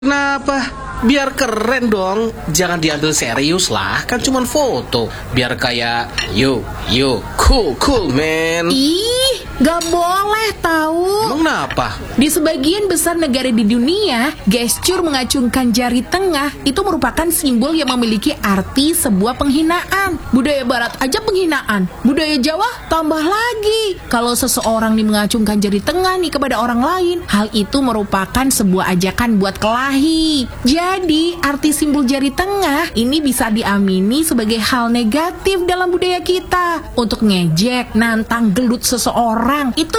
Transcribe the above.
Kenapa? Biar keren dong. Jangan diambil serius lah. Kan cuman foto. Biar kayak cool man. Ih, gak boleh tahu. Emang kenapa? Di sebagian besar negara di dunia, gestur mengacungkan jari tengah itu merupakan simbol yang memiliki arti sebuah penghinaan. Budaya Barat aja penghinaan, budaya Jawa tambah lagi. Kalau seseorang mengacungkan jari tengah nih kepada orang lain, hal itu merupakan sebuah ajakan buat kelahi. Jadi, arti simbol jari tengah ini bisa diamini sebagai hal negatif dalam budaya kita. Untuk ngejek, nantang, gelut seseorang, itu